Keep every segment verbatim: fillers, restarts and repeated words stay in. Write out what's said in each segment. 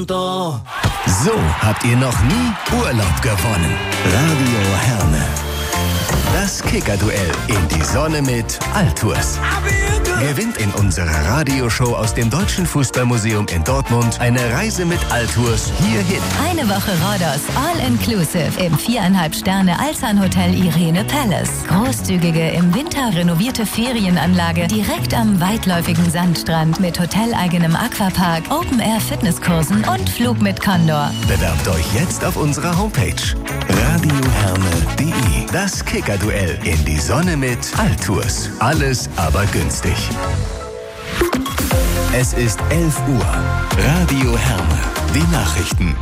So habt ihr noch nie Urlaub gewonnen. Radio Herne. Das Kicker-Duell in die Sonne mit Altours. Gewinnt in unserer Radioshow aus dem Deutschen Fußballmuseum in Dortmund eine Reise mit Altours hierhin. Eine Woche Rhodos, all-inclusive im viereinhalb Sterne Alzan-Hotel Irene Palace. Großzügige, im Winter renovierte Ferienanlage direkt am weitläufigen Sandstrand mit hoteleigenem Aquapark, Open-Air-Fitnesskursen und Flug mit Condor. Bewerbt euch jetzt auf unserer Homepage radioherne punkt de. Das Kicker-Duell in die Sonne mit Altours. Alles aber günstig. Es ist elf Uhr. Radio Herne. Die Nachrichten.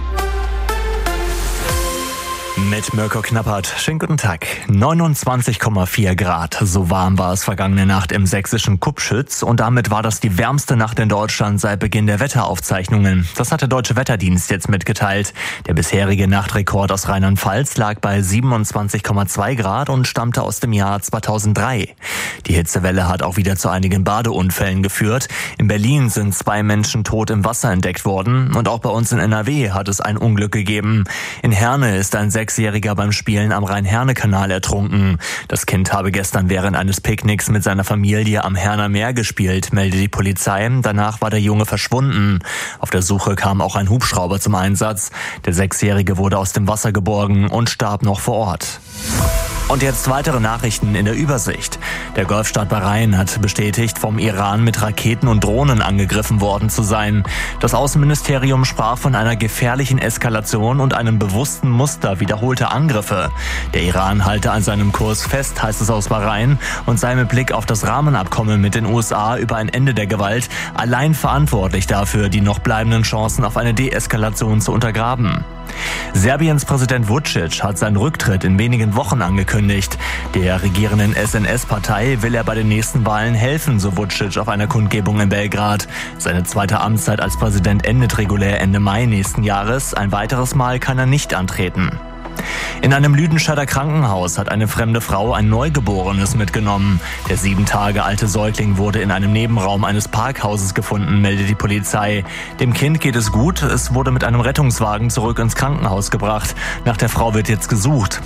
Mit Mirko Knappert. Schönen guten Tag. neunundzwanzig Komma vier Grad. So warm war es vergangene Nacht im sächsischen Kupschütz. Und damit war das die wärmste Nacht in Deutschland seit Beginn der Wetteraufzeichnungen. Das hat der Deutsche Wetterdienst jetzt mitgeteilt. Der bisherige Nachtrekord aus Rheinland-Pfalz lag bei siebenundzwanzig Komma zwei Grad und stammte aus dem Jahr zweitausenddrei. Die Hitzewelle hat auch wieder zu einigen Badeunfällen geführt. In Berlin sind zwei Menschen tot im Wasser entdeckt worden. Und auch bei uns in N R W hat es ein Unglück gegeben. In Herne ist ein Sechsjähriger beim Spielen am Rhein-Herne-Kanal ertrunken. Das Kind habe gestern während eines Picknicks mit seiner Familie am Herner Meer gespielt, meldet die Polizei. Danach war der Junge verschwunden. Auf der Suche kam auch ein Hubschrauber zum Einsatz. Der Sechsjährige wurde aus dem Wasser geborgen und starb noch vor Ort. Und jetzt weitere Nachrichten in der Übersicht. Der Golfstaat Bahrain hat bestätigt, vom Iran mit Raketen und Drohnen angegriffen worden zu sein. Das Außenministerium sprach von einer gefährlichen Eskalation und einem bewussten Muster wiederholter Angriffe. Der Iran halte an seinem Kurs fest, heißt es aus Bahrain, und sei mit Blick auf das Rahmenabkommen mit den U S A über ein Ende der Gewalt allein verantwortlich dafür, die noch bleibenden Chancen auf eine Deeskalation zu untergraben. Serbiens Präsident Vučić hat seinen Rücktritt in wenigen Wochen angekündigt. Der regierenden S N S-Partei will er bei den nächsten Wahlen helfen, so Vučić auf einer Kundgebung in Belgrad. Seine zweite Amtszeit als Präsident endet regulär Ende Mai nächsten Jahres. Ein weiteres Mal kann er nicht antreten. In einem Lüdenscheider Krankenhaus hat eine fremde Frau ein Neugeborenes mitgenommen. Der sieben Tage alte Säugling wurde in einem Nebenraum eines Parkhauses gefunden, meldet die Polizei. Dem Kind geht es gut, es wurde mit einem Rettungswagen zurück ins Krankenhaus gebracht. Nach der Frau wird jetzt gesucht.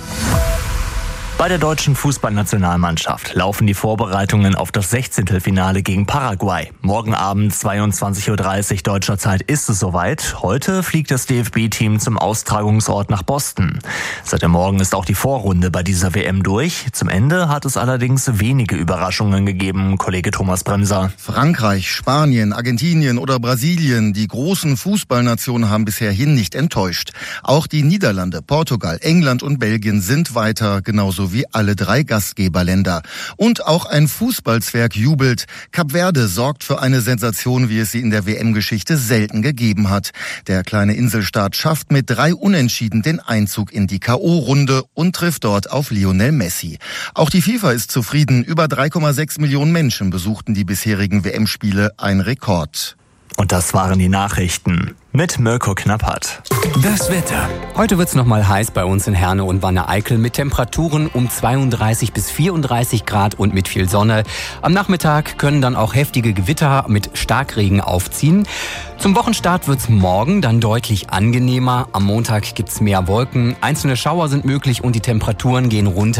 Bei der deutschen Fußballnationalmannschaft laufen die Vorbereitungen auf das Sechzehntelfinale gegen Paraguay. Morgen Abend zweiundzwanzig Uhr dreißig deutscher Zeit ist es soweit. Heute fliegt das D F B-Team zum Austragungsort nach Boston. Seit dem Morgen ist auch die Vorrunde bei dieser W M durch. Zum Ende hat es allerdings wenige Überraschungen gegeben, Kollege Thomas Bremser. Frankreich, Spanien, Argentinien oder Brasilien, die großen Fußballnationen haben bisher hin nicht enttäuscht. Auch die Niederlande, Portugal, England und Belgien sind weiter, genauso wie alle drei Gastgeberländer. Und auch ein Fußballzwerg jubelt. Kap Verde sorgt für eine Sensation, wie es sie in der W M-Geschichte selten gegeben hat. Der kleine Inselstaat schafft mit drei Unentschieden den Einzug in die K O-Runde und trifft dort auf Lionel Messi. Auch die FIFA ist zufrieden. Über drei Komma sechs Millionen Menschen besuchten die bisherigen W M-Spiele, ein Rekord. Und das waren die Nachrichten mit Mirko Knappert. Das Wetter. Heute wird's noch mal heiß bei uns in Herne und Wanne-Eickel mit Temperaturen um zweiunddreißig bis vierunddreißig Grad und mit viel Sonne. Am Nachmittag können dann auch heftige Gewitter mit Starkregen aufziehen. Zum Wochenstart wird's morgen dann deutlich angenehmer. Am Montag gibt's mehr Wolken. Einzelne Schauer sind möglich und die Temperaturen gehen runter.